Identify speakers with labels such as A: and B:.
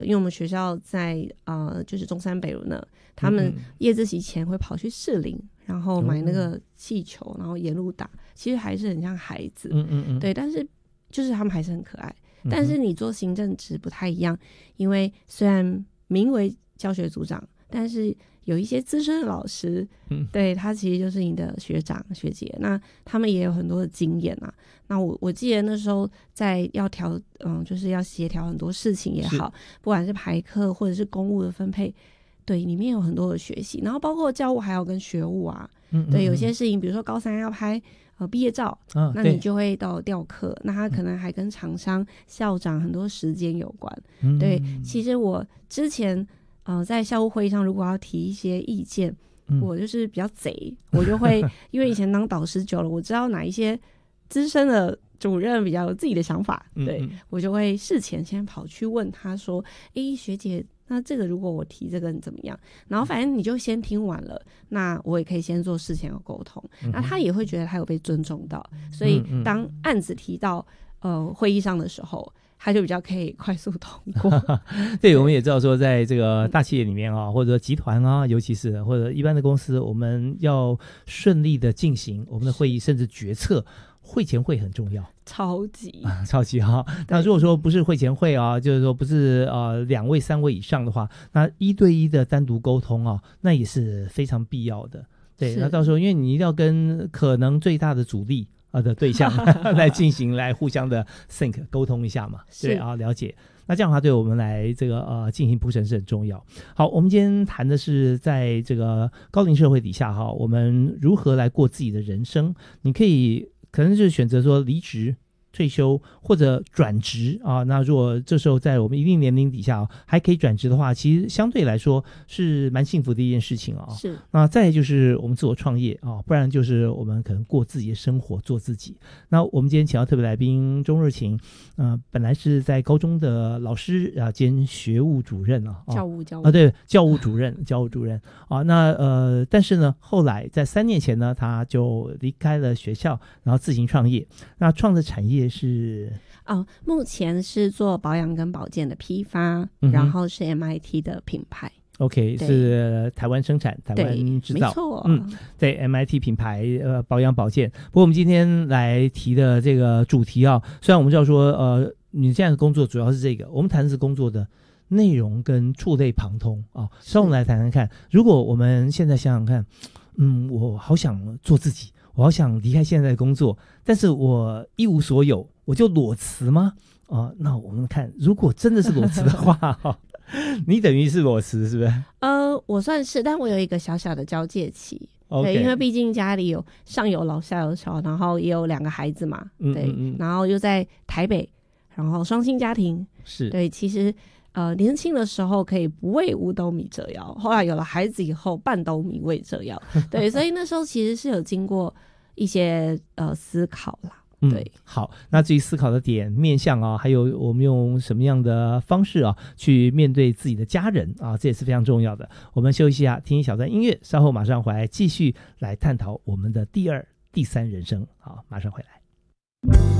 A: 因为我们学校在就是中山北路呢，他们夜自习前会跑去士林，然后买那个气球，然后沿路打，其实还是很像孩子，对，但是就是他们还是很可爱。但是你做行政职不太一样，因为虽然名为教学组长，但是有一些资深的老师，对，他其实就是你的学长学姐，那他们也有很多的经验啊。那我记得那时候在要就是要协调很多事情也好，不管是排课或者是公务的分配，对，里面有很多的学习，然后包括教务还有跟学务啊，对，有些事情比如说高三要拍毕业照，那你就会到调课，那他可能还跟厂商、校长很多时间有关。对，其实我之前在校务会议上，如果要提一些意见，我就是比较贼，我就会因为以前当导师久了，我知道哪一些资深的主任比较有自己的想法，对，我就会事前先跑去问他说：“学姐。”那这个如果我提这个你怎么样？然后反正你就先听完了，那我也可以先做事前的沟通，那他也会觉得他有被尊重到，所以当案子提到会议上的时候，他就比较可以快速通过。
B: 对，我们也知道说，在这个大企业里面啊，或者集团啊，尤其是或者一般的公司，我们要顺利的进行我们的会议，甚至决策。会前会很重要，
A: 超级
B: 哈。那如果说不是会前会啊，就是说不是2位3位以上的话，那1对1的单独沟通啊，那也是非常必要的。对，那到时候因为你一定要跟可能最大的阻力的对象来进行来互相的 think 沟通一下嘛，对啊，了解。那这样的话对我们来这个进行铺陈是很重要。好，我们今天谈的是在这个高龄社会底下哈，我们如何来过自己的人生。你可能就是选择说离职、退休或者转职啊。那如果这时候在我们一定年龄底下还可以转职的话，其实相对来说是蛮幸福的一件事情啊。
A: 是。
B: 那再来就是我们自我创业啊，不然就是我们可能过自己的生活，做自己。那我们今天请到特别来宾钟若晴，本来是在高中的老师兼学务主任
A: 教务
B: 对，教务主任啊。那但是呢，后来在3年前呢，他就离开了学校，然后自行创业。那创的产业是
A: 目前是做保养跟保健的批发，然后是 MIT 的品牌。
B: OK， 是台湾生产、台湾制造，
A: 没错。
B: 对 MIT 品牌保养保健。不过我们今天来提的这个主题啊，虽然我们知道说你现在的工作主要是这个，我们谈的是工作的内容跟触类旁通啊。稍后我们来谈谈看，如果我们现在想想看，我好想做自己，我好想离开现在的工作，但是我一无所有，我就裸辞吗？那我们看，如果真的是裸辞的话你等于是裸辞是不是？
A: 我算是，但我有一个小小的交界期。对，因为毕竟家里有上有老下有小，然后也有2个孩子嘛，对，然后又在台北，然后双薪家庭，
B: 是对，
A: 其实年轻的时候可以不为5斗米折腰，后来有了孩子以后半斗米为折腰，对，所以那时候其实是有经过一些思考啦。对，
B: 好，那至于思考的点面向还有我们用什么样的方式去面对自己的家人这也是非常重要的。我们休息一下，听一小段音乐，稍后马上回来继续来探讨我们的第2、第3人生。好，马上回来。